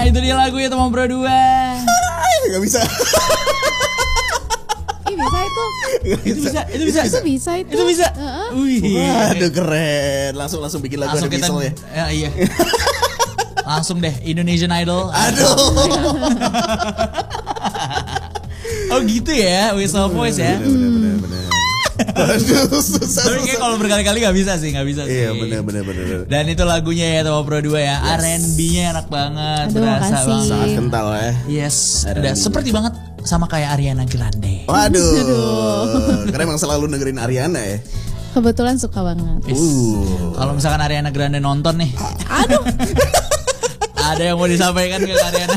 itu dia lagunya teman berdua. Gak bisa. Bisa itu. Itu bisa. Itu bisa. Wih. Waduh keren. Langsung bikin lagu Langsung ada kita, Diesel ya. iya. Langsung deh Indonesian Idol. Aduh. Oh gitu ya, whistle voice ya. Bener. Aduh, susah. Tapi kayak kalau berkali-kali gak bisa sih. Iya bener. Dan itu lagunya ya Teman Pro 2 ya. R&B-nya enak banget. Aduh, Berasa makasih. banget. Sangat kental ya. Yes, R&B. udah seperti banget sama kayak Ariana Grande. Waduh. Karena emang selalu dengerin Ariana ya. Kebetulan suka banget. Kalau misalkan Ariana Grande nonton nih, Aduh. ada yang mau disampaikan ke Ariana?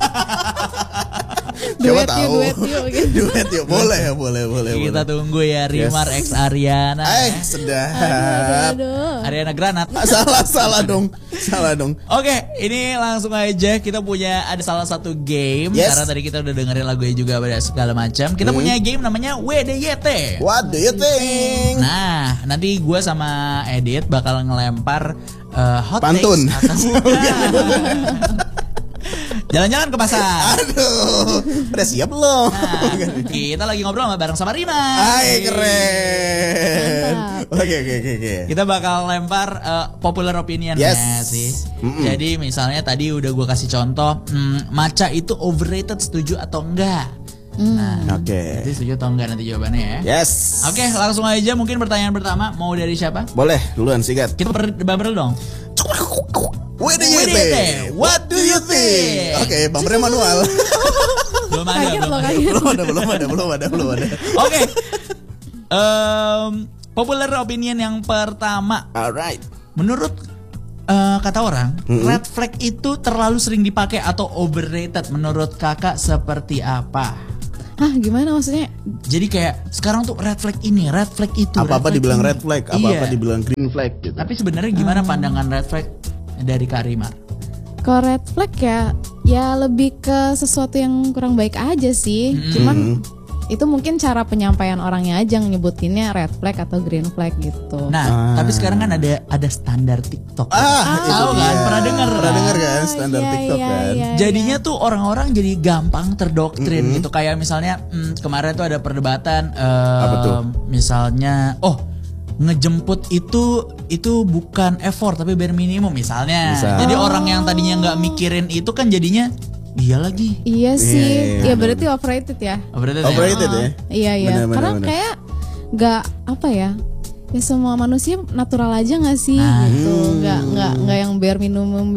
Siapa Duet tahu. yuk. Duet yuk. Boleh. Kita tunggu ya Rimar X Ariana. Sedap. Aduh. Ariana Granat. Salah dong. Oke, ini langsung aja kita punya ada salah satu game. Yes. Karena tadi kita udah dengerin lagunya juga pada segala macam. Kita punya game namanya WDYT. What do you think? Nah, nanti gue sama Edit bakal ngelempar hot Pantun. takes atau jalan-jalan ke pasar. Aduh. Udah siap belum? Nah, kita lagi ngobrol bareng sama Rima. Hai, keren. Oke. Kita bakal lempar popular opinion Yes. ya sih. Jadi misalnya tadi udah gue kasih contoh, matcha itu overrated, setuju atau enggak? Nah, Oke. nanti setuju atau enggak nanti jawabannya ya. Yes. Oke, langsung aja mungkin pertanyaan pertama mau dari siapa? Boleh, duluan sikat. Kita bumper dong. WDYT, what do you think? Oke, bumpernya manual. Belum ada. Belum ada. Oke. Popular opinion yang pertama. Alright. Menurut kata orang, red flag itu terlalu sering dipakai atau overrated. Menurut kakak seperti apa? Hah, gimana maksudnya? Jadi kayak sekarang tuh red flag ini, red flag itu. Apa-apa red flag dibilang ini. red flag, apa-apa Iya. dibilang green flag gitu. Tapi sebenarnya gimana pandangan red flag dari Kak Rimar? Kalau red flag ya lebih ke sesuatu yang kurang baik aja sih. Cuman itu mungkin cara penyampaian orangnya aja nyebutinnya red flag atau green flag gitu. Nah, tapi sekarang kan ada standar TikTok. itu tahu kan? dia. Pernah denger kan standar iya, TikTok iya, kan. iya. Jadinya tuh orang-orang jadi gampang terdoktrin gitu. Kayak misalnya kemarin tuh ada perdebatan Apa tuh? misalnya ngejemput itu bukan effort tapi bare minimum misalnya. Jadi orang yang tadinya nggak mikirin itu kan jadinya iya lagi. Iya sih. Iya, Ya berarti overrated ya. Overrated ya. Iya. Benar, Karena benar. kayak nggak apa ya? Ya semua manusia natural aja nggak sih gitu. Nggak yang bare minimum.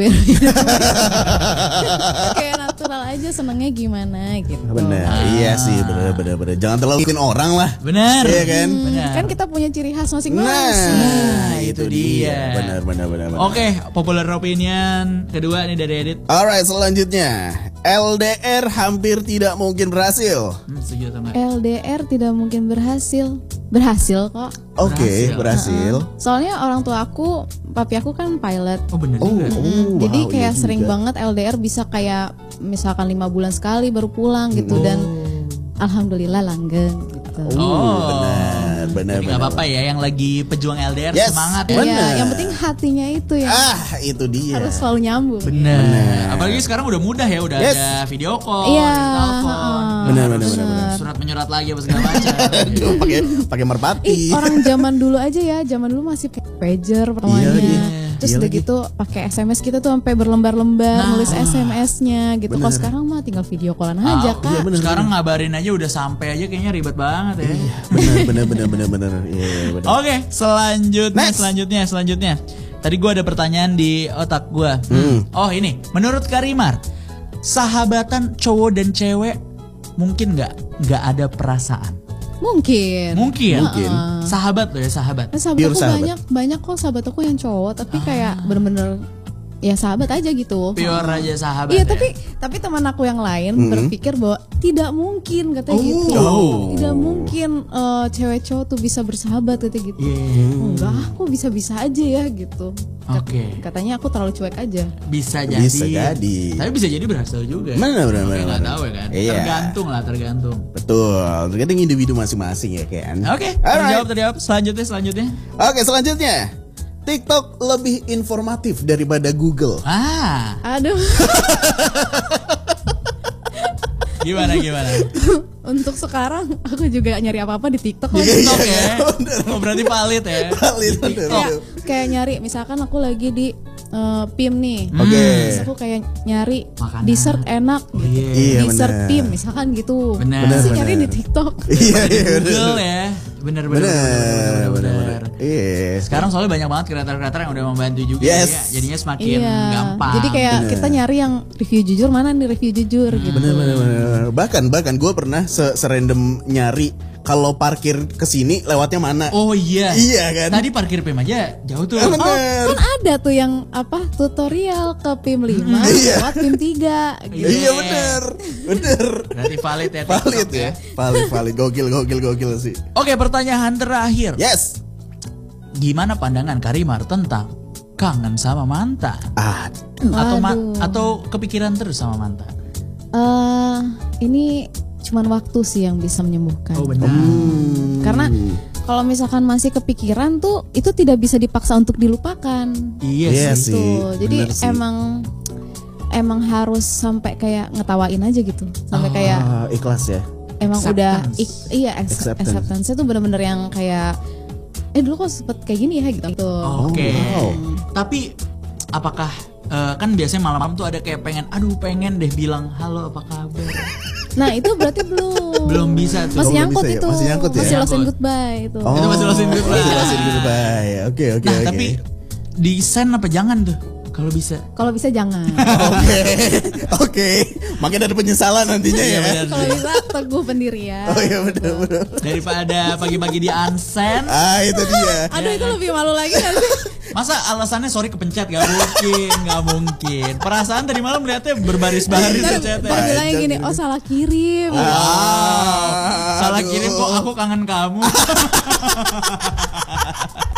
Kayak natural aja, senengnya gimana gitu. Bener, iya sih, bener. Jangan terlalu ngikutin orang lah. Benar. Iya kan? Benar. Kan kita punya ciri khas masing-masing. Nah, itu dia. Benar. Oke, popular opinion kedua nih dari Edit. Alright, selanjutnya LDR hampir tidak mungkin berhasil. Setuju atau enggak? LDR tidak mungkin berhasil. Berhasil kok. Oke, berhasil. Soalnya orang tua aku, papi aku kan pilot. Oh benar juga. Jadi wow, kayak iya sering juga. banget LDR bisa kayak misalkan 5 bulan sekali baru pulang gitu dan alhamdulillah langgeng gitu. Benar. Jadi nggak apa-apa ya yang lagi pejuang LDR Yes. semangat ya. Bener. Iya, yang penting hatinya itu yang Itu dia. harus selalu nyambung. Bener. Apalagi sekarang udah mudah ya, udah Yes. ada video call, Iya, ada telepon. Bener. Surat menyurat lagi apa segala macam. Aduh, pakai merpati. Orang zaman dulu aja ya, zaman dulu masih pakai pager pertamanya. Terus udah gitu pakai SMS kita tuh sampai berlembar-lembar nulis SMS-nya gitu. Kalau sekarang mah tinggal video callan aja, Kak. Sekarang ngabarin aja udah sampai aja kayaknya ribet banget ya. Bener. Iya, bener. Oke, selanjutnya. Tadi gue ada pertanyaan di otak gue. Oh ini, menurut Karimar, sahabatan cowok dan cewek mungkin nggak ada perasaan? Mungkin. Sahabat loh ya, sahabat. Sahabat Pure aku sahabat. banyak kok sahabat aku yang cowok tapi kayak bener-bener ya sahabat aja gitu. Pure aja sahabat. Iya, ya. tapi teman aku yang lain berpikir bahwa tidak mungkin katanya gitu. Tidak mungkin cewek cowok tuh bisa bersahabat katanya gitu. Enggak, kok bisa-bisa aja ya gitu. Oke. Katanya aku terlalu cuek aja. Bisa jadi. Tapi bisa jadi berhasil juga. Bener. Nggak tahu ya kan. Iya. Tergantung. Betul. Tergantung individu masing-masing ya kan. Oke, Alright. terjawab. Selanjutnya. Oke, selanjutnya. TikTok lebih informatif daripada Google. Aduh. Gimana? Untuk sekarang aku juga nyari apa-apa di TikTok lagi. TikTok ya. Oh berarti valid ya. Valid, bener. Kayak nyari misalkan aku lagi di PIM nih. Oke. Terus aku kayak nyari Makanan. dessert enak gitu. Iya, Dessert bener. PIM misalkan gitu. Bener. Terus Bener, nyari bener. di TikTok. Iya, Google ya. Bener. Bener. Iya. Sekarang soalnya banyak banget kreator-kreator yang udah membantu juga Yes. ya. Jadinya semakin Iya. gampang. Jadi kayak kita nyari yang review jujur, mana nih review jujur gitu. Bener. Bahkan gue pernah serandom nyari kalau parkir kesini lewatnya mana. Oh iya. Iya kan? Tadi parkir PIM aja jauh tuh. Bener. Kan ada tuh yang apa tutorial ke PIM 5 Iya. lewat PIM 3 gitu. Iya bener. Berarti valid ya. Valid TikTok ya. Valid. Gokil sih. Oke, pertanyaan terakhir. Yes. Gimana pandangan Karimar tentang kangen sama mantan? Waduh. Atau kepikiran terus sama mantan? Ini cuman waktu sih yang bisa menyembuhkan. Oh benar. Karena kalau misalkan masih kepikiran tuh itu tidak bisa dipaksa untuk dilupakan. Iya sih. Tuh. Jadi bener sih. emang harus sampai kayak ngetawain aja gitu. Sampai kayak Ikhlas ya. emang udah Acceptance. acceptance-nya tuh bener-bener yang kayak dulu kok sempet kayak gini ya gitu. Oke. wow. Tapi apakah kan biasanya malam-malam tuh ada kayak pengen deh bilang halo apa kabar. Nah itu berarti belum. Belum bisa tuh. Masih belum nyangkut bisa ya? itu. Masih nyangkut ya? Masih lost in Nyangkut. goodbye itu. Itu masih lost in goodbye. Masih lost in goodbye. Oke. Nah, tapi di send apa jangan tuh kalau bisa? Kalau bisa jangan. Oke. Makin ada penyesalan nantinya ya. Benar. Kalau bisa teguh pendirian. Oh iya benar. Daripada pagi-pagi di unsend. Itu dia. Aduh itu lebih malu lagi kan sih. Masa alasannya sorry kepencet? Gak mungkin. Perasaan tadi malam lihatnya berbaris-baris Ntar chatnya. bilangnya gini, oh salah kirim. Salah Aduh. kirim kok aku kangen kamu.